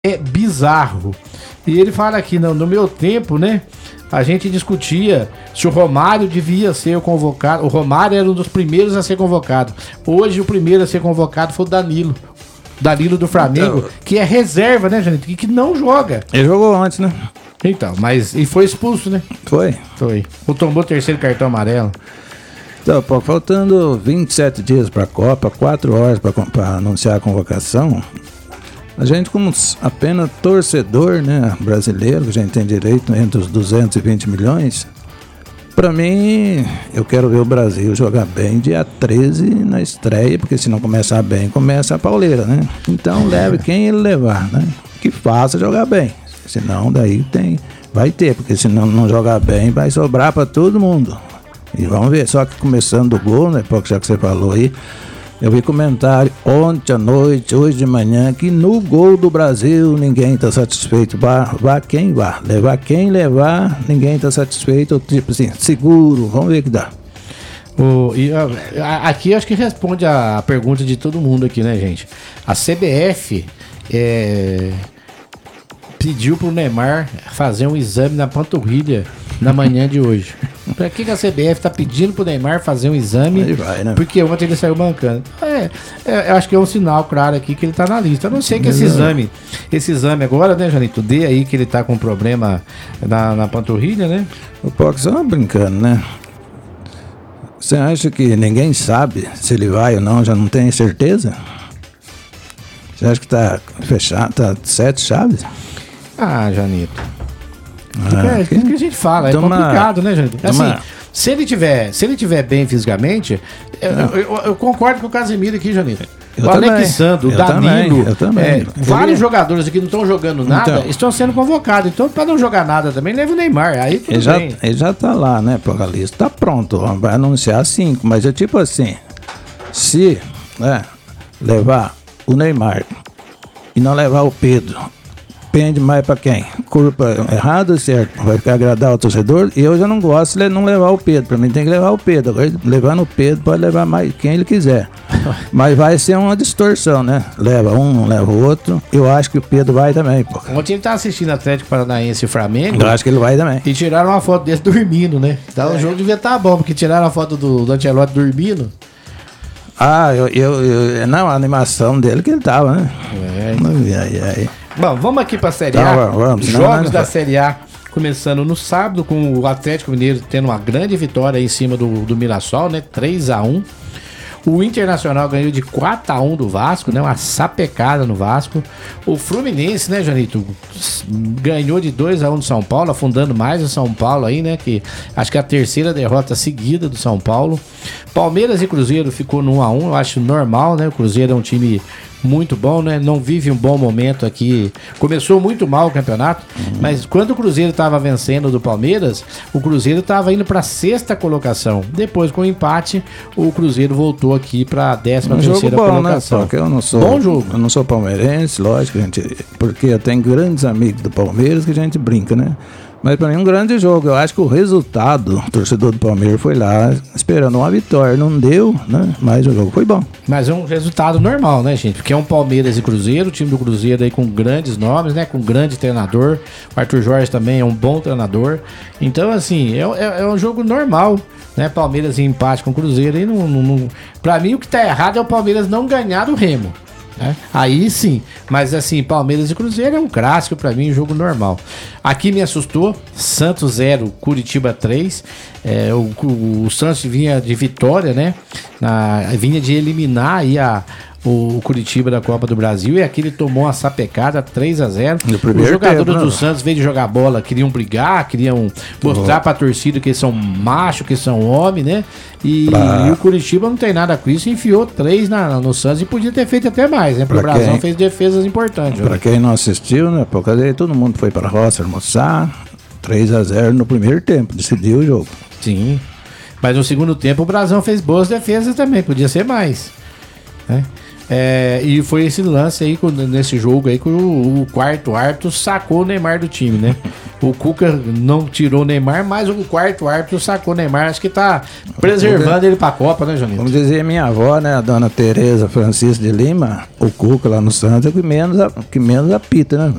é bizarro. E ele fala aqui, no meu tempo, né? A gente discutia se o Romário devia ser convocado. O Romário era um dos primeiros a ser convocado. Hoje o primeiro a ser convocado foi o Danilo. Danilo do Flamengo, então, que é reserva, né, Janito? Que não joga. Ele jogou antes, né? Então, mas e foi expulso, né? Foi. O tomou o terceiro cartão amarelo. Então, pô, faltando 27 dias para a Copa, 4 horas para anunciar a convocação, a gente, como apenas torcedor, né, brasileiro, que a gente tem direito entre os 220 milhões, para mim, eu quero ver o Brasil jogar bem dia 13 na estreia, porque se não começar bem, começa a pauleira, né? Então, leve quem ele levar, né? Que faça jogar bem. Senão, daí vai ter, porque se não jogar bem, vai sobrar para todo mundo. E vamos ver, só que começando o gol, né? Porque já que você falou aí, eu vi comentário ontem à noite, hoje de manhã, que no gol do Brasil ninguém está satisfeito. Vá quem vá. Levar quem levar, ninguém está satisfeito. Tipo assim, seguro, vamos ver o que dá. Aqui acho que responde a pergunta de todo mundo aqui, né, gente? A CBF pediu pro Neymar fazer um exame na panturrilha na manhã de hoje. Pra que a CBF tá pedindo pro Neymar fazer um exame? Ele vai, né? Porque ontem ele saiu mancando. Eu acho que é um sinal claro aqui que ele tá na lista. Eu não sei que esse exame agora, né, Janito, dê aí que ele tá com problema na panturrilha, né? O Pox só brincando, né? Você acha que ninguém sabe se ele vai ou não? Já não tem certeza? Você acha que tá fechado, tá 7 chaves? Ah, Janito. É isso que a gente fala, é complicado, né, gente? Assim, se ele tiver bem fisicamente, eu concordo com o Casemiro aqui, Janito. O Alexandre, o Danilo, vários jogadores aqui não estão jogando nada, estão sendo convocados. Então, para não jogar nada também, leva o Neymar. Aí tudo bem. Ele já tá lá, né, porque a lista tá pronto. Vai anunciar 5, mas é tipo assim: se levar o Neymar e não levar o Pedro, pende mais pra quem? Culpa errada ou certo? Vai ficar agradar o torcedor? E eu já não gosto de não levar o Pedro. Pra mim tem que levar o Pedro. Agora, levando o Pedro, pode levar mais quem ele quiser. Mas vai ser uma distorção, né? Leva um, não leva o outro. Eu acho que o Pedro vai também, pô. Ontem ele tá assistindo Atlético Paranaense e Flamengo. Eu acho que ele vai também. E tiraram uma foto desse dormindo, né? Então o jogo devia estar bom, porque tiraram a foto do Ancelotti dormindo. Não, a animação dele que ele tava, né? Bom, vamos aqui pra Série A. Vamos. Jogos da Série A começando no sábado, com o Atlético Mineiro tendo uma grande vitória aí em cima do Mirassol, né? 3-1. O Internacional ganhou de 4-1 do Vasco, né? Uma sapecada no Vasco. O Fluminense, né, Janito? Ganhou de 2-1 do São Paulo, afundando mais o São Paulo aí, né? Que acho que é a terceira derrota seguida do São Paulo. Palmeiras e Cruzeiro ficou no 1-1, eu acho normal, né? O Cruzeiro é um time muito bom, né? Não vive um bom momento aqui. Começou muito mal o campeonato, mas quando o Cruzeiro estava vencendo do Palmeiras, o Cruzeiro estava indo para a 6ª colocação. Depois, com o empate, o Cruzeiro voltou aqui para a 13ª colocação. Né? Porque eu não sou, bom jogo. Eu não sou palmeirense, lógico, porque eu tenho grandes amigos do Palmeiras que a gente brinca, né? Mas para mim um grande jogo. Eu acho que o resultado, o torcedor do Palmeiras foi lá esperando uma vitória. Não deu, né? Mas o jogo foi bom. Mas é um resultado normal, né, gente? Porque é um Palmeiras e Cruzeiro, o time do Cruzeiro aí com grandes nomes, né? Com um grande treinador. O Arthur Jorge também é um bom treinador. Então, assim, é um jogo normal, né? Palmeiras em empate com o Cruzeiro. E pra mim o que tá errado é o Palmeiras não ganhar do Remo. Aí sim, mas assim, Palmeiras e Cruzeiro é um clássico pra mim, um jogo normal. Aqui me assustou, Santos 0, Curitiba 3. O Santos vinha de vitória, né? Vinha de eliminar aí o Curitiba da Copa do Brasil, e aqui ele tomou uma sapecada 3-0. Os jogadores do Santos, veio de jogar bola, queriam brigar, queriam mostrar pra torcida que eles são machos, que são homens, né? E o Curitiba não tem nada com isso, enfiou 3 no Santos e podia ter feito até mais, né? Porque o Brasão fez defesas importantes. Pra quem não assistiu, né? Por causa daí todo mundo foi pra roça almoçar. 3-0 no primeiro tempo, decidiu o jogo. Sim, mas no segundo tempo o Brasão fez boas defesas também, podia ser mais, né? E foi esse lance aí, nesse jogo aí, que o quarto árbitro sacou o Neymar do time, né? O Cuca não tirou o Neymar, mas o quarto árbitro sacou o Neymar. Acho que tá preservando ele pra Copa, né, Janito? Como dizia minha avó, né, a dona Tereza Francisco de Lima, o Cuca lá no Santos é o que menos apita, né?